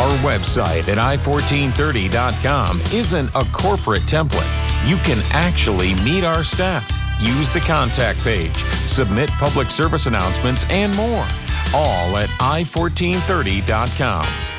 Our website at i1430.com isn't a corporate template. You can actually meet our staff, use the contact page, submit public service announcements, and more. All at i1430.com.